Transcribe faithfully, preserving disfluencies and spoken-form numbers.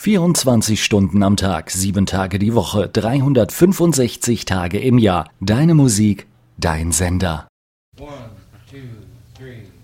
vierundzwanzig Stunden am Tag, sieben Tage die Woche, dreihundertfünfundsechzig Tage im Jahr. Deine Musik, dein Sender. One, two, three.